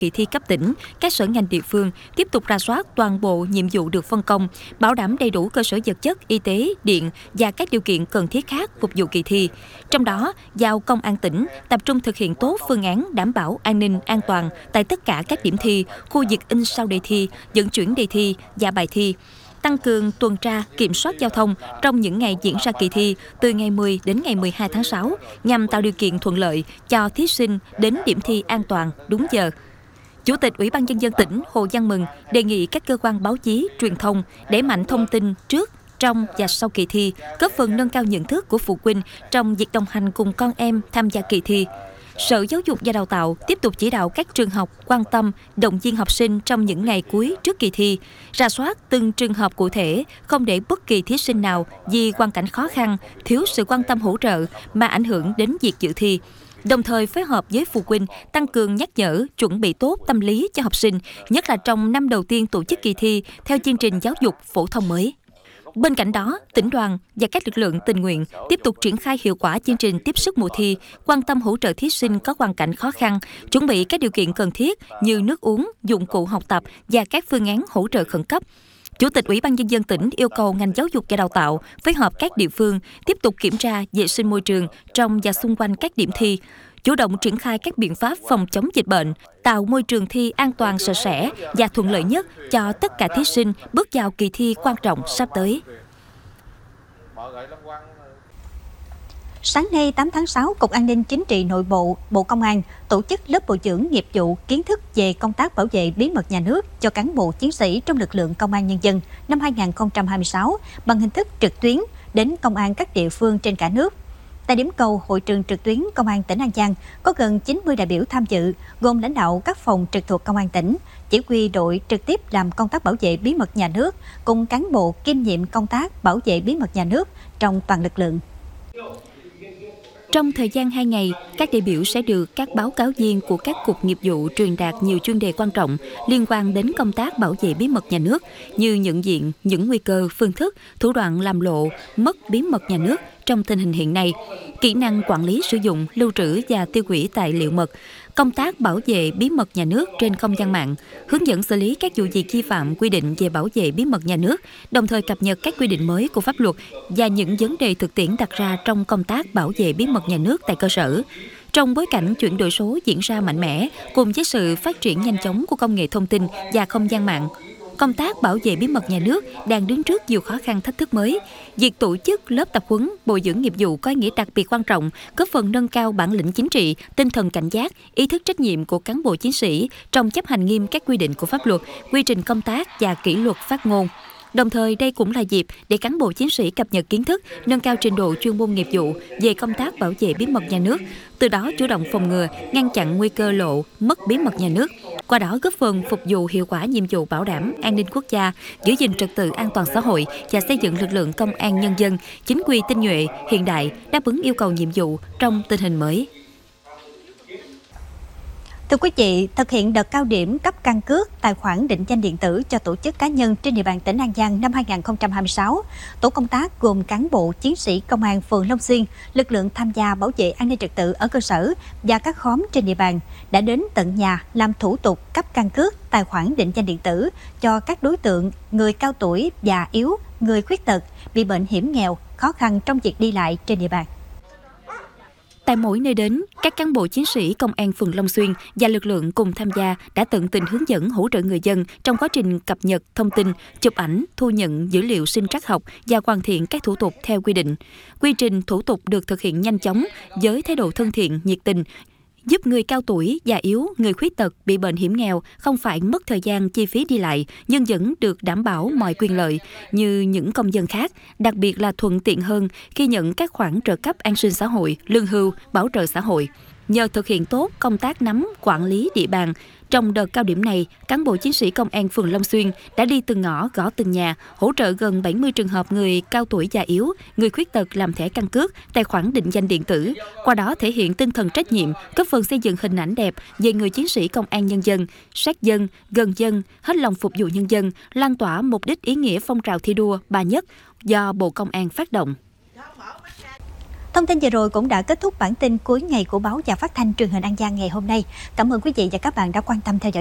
kỳ thi cấp tỉnh, các sở ngành địa phương tiếp tục rà soát toàn bộ nhiệm vụ được phân công, bảo đảm đầy đủ cơ sở vật chất, y tế, điện và các điều kiện cần thiết khác phục vụ kỳ thi. Trong đó, giao Công an tỉnh tập trung thực hiện tốt phương án đảm bảo an ninh, an toàn tại tất cả các điểm thi, khu vực in sau đề thi, vận chuyển đề thi và bài thi. Tăng cường tuần tra, kiểm soát giao thông trong những ngày diễn ra kỳ thi từ ngày 10 đến ngày 12 tháng 6 nhằm tạo điều kiện thuận lợi cho thí sinh đến điểm thi an toàn, đúng giờ. Chủ tịch Ủy ban Nhân dân tỉnh Hồ Văn Mừng đề nghị các cơ quan báo chí, truyền thông đẩy mạnh thông tin trước, trong và sau kỳ thi, góp phần nâng cao nhận thức của phụ huynh trong việc đồng hành cùng con em tham gia kỳ thi. Sở Giáo dục và Đào tạo tiếp tục chỉ đạo các trường học quan tâm, động viên học sinh trong những ngày cuối trước kỳ thi, rà soát từng trường hợp cụ thể, không để bất kỳ thí sinh nào vì hoàn cảnh khó khăn, thiếu sự quan tâm hỗ trợ mà ảnh hưởng đến việc dự thi. Đồng thời phối hợp với phụ huynh tăng cường nhắc nhở, chuẩn bị tốt tâm lý cho học sinh, nhất là trong năm đầu tiên tổ chức kỳ thi theo chương trình giáo dục phổ thông mới. Bên cạnh đó, tỉnh đoàn và các lực lượng tình nguyện tiếp tục triển khai hiệu quả chương trình tiếp sức mùa thi, quan tâm hỗ trợ thí sinh có hoàn cảnh khó khăn, chuẩn bị các điều kiện cần thiết như nước uống, dụng cụ học tập và các phương án hỗ trợ khẩn cấp. Chủ tịch Ủy ban Nhân dân tỉnh yêu cầu ngành giáo dục và đào tạo phối hợp các địa phương tiếp tục kiểm tra vệ sinh môi trường trong và xung quanh các điểm thi, chủ động triển khai các biện pháp phòng chống dịch bệnh, tạo môi trường thi an toàn, sạch sẽ và thuận lợi nhất cho tất cả thí sinh bước vào kỳ thi quan trọng sắp tới. Sáng nay 8 tháng 6, Cục An ninh Chính trị Nội bộ, Bộ Công an tổ chức lớp bồi dưỡng nghiệp vụ kiến thức về công tác bảo vệ bí mật nhà nước cho cán bộ chiến sĩ trong lực lượng Công an Nhân dân năm 2026 bằng hình thức trực tuyến đến công an các địa phương trên cả nước. Tại điểm cầu Hội trường trực tuyến Công an tỉnh An Giang, có gần 90 đại biểu tham dự, gồm lãnh đạo các phòng trực thuộc Công an tỉnh, chỉ huy đội trực tiếp làm công tác bảo vệ bí mật nhà nước, cùng cán bộ kiêm nhiệm công tác bảo vệ bí mật nhà nước trong toàn lực lượng. Trong thời gian 2 ngày, các đại biểu sẽ được các báo cáo viên của các cục nghiệp vụ truyền đạt nhiều chuyên đề quan trọng liên quan đến công tác bảo vệ bí mật nhà nước như nhận diện những nguy cơ, phương thức, thủ đoạn làm lộ, mất bí mật nhà nước trong tình hình hiện nay, kỹ năng quản lý sử dụng, lưu trữ và tiêu hủy tài liệu mật, công tác bảo vệ bí mật nhà nước trên không gian mạng, hướng dẫn xử lý các vụ việc vi phạm quy định về bảo vệ bí mật nhà nước, đồng thời cập nhật các quy định mới của pháp luật và những vấn đề thực tiễn đặt ra trong công tác bảo vệ bí mật nhà nước tại cơ sở. Trong bối cảnh chuyển đổi số diễn ra mạnh mẽ, cùng với sự phát triển nhanh chóng của công nghệ thông tin và không gian mạng, công tác bảo vệ bí mật nhà nước đang đứng trước nhiều khó khăn thách thức mới. Việc tổ chức lớp tập huấn bồi dưỡng nghiệp vụ có ý nghĩa đặc biệt quan trọng, góp phần nâng cao bản lĩnh chính trị, tinh thần cảnh giác, ý thức trách nhiệm của cán bộ chiến sĩ trong chấp hành nghiêm các quy định của pháp luật, quy trình công tác và kỷ luật phát ngôn. Đồng thời, đây cũng là dịp để cán bộ chiến sĩ cập nhật kiến thức, nâng cao trình độ chuyên môn nghiệp vụ về công tác bảo vệ bí mật nhà nước, từ đó chủ động phòng ngừa, ngăn chặn nguy cơ lộ, mất bí mật nhà nước. Qua đó góp phần phục vụ hiệu quả nhiệm vụ bảo đảm an ninh quốc gia, giữ gìn trật tự an toàn xã hội và xây dựng lực lượng công an nhân dân, chính quy tinh nhuệ, hiện đại, đáp ứng yêu cầu nhiệm vụ trong tình hình mới. Thưa quý vị, thực hiện đợt cao điểm cấp căn cước, tài khoản định danh điện tử cho tổ chức cá nhân trên địa bàn tỉnh An Giang năm 2026, tổ công tác gồm cán bộ, chiến sĩ công an phường Long Xuyên, lực lượng tham gia bảo vệ an ninh trật tự ở cơ sở và các khóm trên địa bàn đã đến tận nhà làm thủ tục cấp căn cước, tài khoản định danh điện tử cho các đối tượng người cao tuổi, già yếu, người khuyết tật, bị bệnh hiểm nghèo, khó khăn trong việc đi lại trên địa bàn. Tại mỗi nơi đến, các cán bộ chiến sĩ công an phường Long Xuyên và lực lượng cùng tham gia đã tận tình hướng dẫn hỗ trợ người dân trong quá trình cập nhật thông tin, chụp ảnh, thu nhận dữ liệu sinh trắc học và hoàn thiện các thủ tục theo quy định. Quy trình thủ tục được thực hiện nhanh chóng với thái độ thân thiện, nhiệt tình, giúp người cao tuổi, già yếu, người khuyết tật, bị bệnh hiểm nghèo không phải mất thời gian chi phí đi lại nhưng vẫn được đảm bảo mọi quyền lợi như những công dân khác, đặc biệt là thuận tiện hơn khi nhận các khoản trợ cấp an sinh xã hội, lương hưu, bảo trợ xã hội. Nhờ thực hiện tốt công tác nắm, quản lý địa bàn, trong đợt cao điểm này, cán bộ chiến sĩ công an phường Long Xuyên đã đi từng ngõ, gõ từng nhà, hỗ trợ gần 70 trường hợp người cao tuổi già yếu, người khuyết tật làm thẻ căn cước, tài khoản định danh điện tử. Qua đó thể hiện tinh thần trách nhiệm, góp phần xây dựng hình ảnh đẹp về người chiến sĩ công an nhân dân, sát dân, gần dân, hết lòng phục vụ nhân dân, lan tỏa mục đích ý nghĩa phong trào thi đua 3 nhất do Bộ Công an phát động. Thông tin vừa rồi cũng đã kết thúc bản tin cuối ngày của báo Và Phát thanh Truyền hình An Giang ngày hôm nay. Cảm ơn quý vị và các bạn đã quan tâm theo dõi.